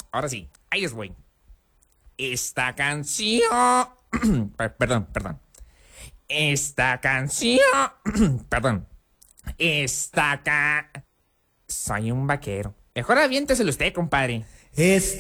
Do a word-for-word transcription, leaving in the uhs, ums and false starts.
Ahora sí, ahí les voy. Esta canción... Per- perdón, perdón. Esta canción... perdón. Esta ca... Soy un vaquero. Mejor aviénteselo usted, compadre. Es